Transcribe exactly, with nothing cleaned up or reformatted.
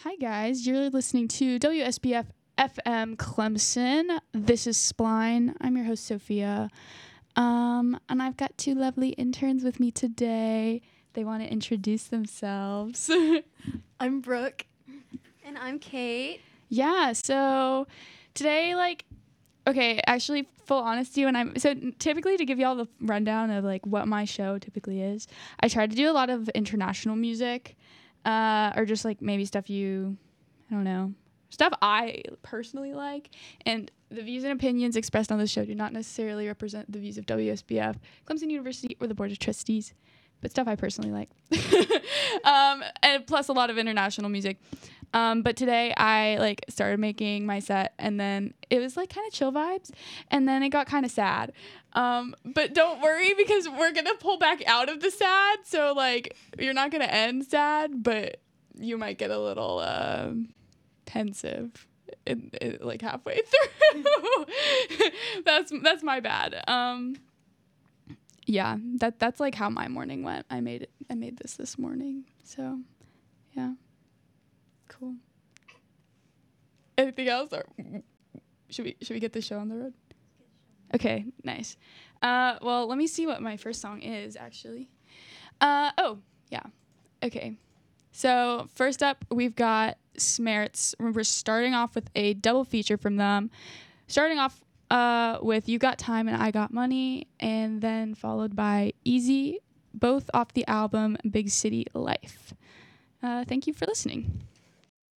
Hi guys, you're listening to W S B F F M Clemson. This is Spline. I'm your host Sophia. Um, and I've got two lovely interns with me today. They want to introduce themselves. I'm Brooke. And I'm Kate. Yeah, so today, like, okay, actually, full honesty, when I'm, so typically to give y'all the rundown of, like, what my show typically is, I try to do a lot of international music, uh, or just, like, maybe stuff you, I don't know, stuff I personally like, and the views and opinions expressed on this show do not necessarily represent the views of W S B F, Clemson University, or the Board of Trustees, but stuff I personally like. um, and plus a lot of international music. Um, but today I like started making my set, and then it was like kind of chill vibes, and then it got kind of sad. Um, but don't worry, because we're gonna pull back out of the sad. So like you're not gonna end sad, but you might get a little uh, pensive, in, in, like halfway through. that's that's my bad. Um, yeah, that that's like how my morning went. I made it. I made this this morning. So, yeah. Cool. Anything else, or should we should we get the show on the road? Okay, nice. Uh, well, let me see what my first song is actually. Uh, oh yeah, okay. So first up, we've got Smerts. We're starting off with a double feature from them. Starting off uh, with "You Got Time" and "I Got Money," and then followed by "Easy," both off the album "Big City Life." Uh, thank you for listening.